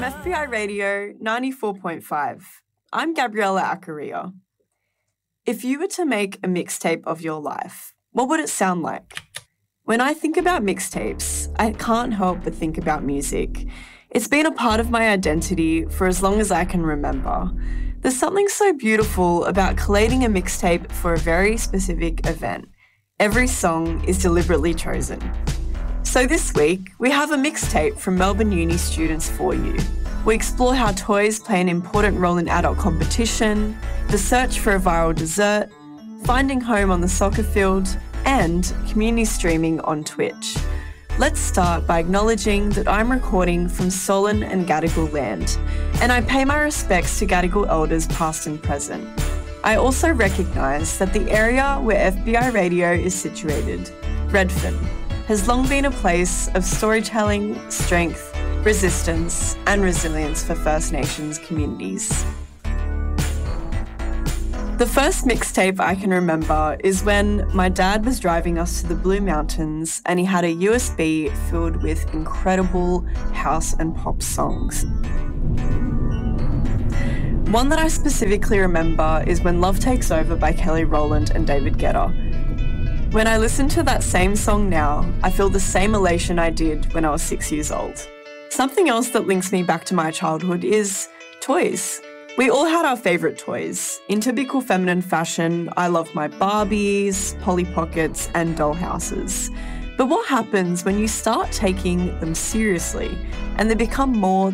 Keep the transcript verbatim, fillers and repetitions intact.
F B I Radio ninety-four point five. I'm Gabriella Acaria. If you were to make a mixtape of your life, what would it sound like? When I think about mixtapes, I can't help but think about music. It's been a part of my identity for as long as I can remember. There's something so beautiful about collating a mixtape for a very specific event. Every song is deliberately chosen. So this week, we have a mixtape from Melbourne Uni students for you. We explore how toys play an important role in adult competition, the search for a viral dessert, finding home on the soccer field, and community streaming on Twitch. Let's start by acknowledging that I'm recording from Solon and Gadigal land, and I pay my respects to Gadigal elders past and present. I also recognise that the area where F B I Radio is situated, Redfern, has long been a place of storytelling, strength, resistance, and resilience for First Nations communities. The first mixtape I can remember is when my dad was driving us to the Blue Mountains and he had a U S B filled with incredible house and pop songs. One that I specifically remember is When Love Takes Over by Kelly Rowland and David Guetta. When I listen to that same song now, I feel the same elation I did when I was six years old. Something else that links me back to my childhood is toys. We all had our favourite toys. In typical feminine fashion, I loved my Barbies, Polly Pockets, and doll houses. But what happens when you start taking them seriously and they become more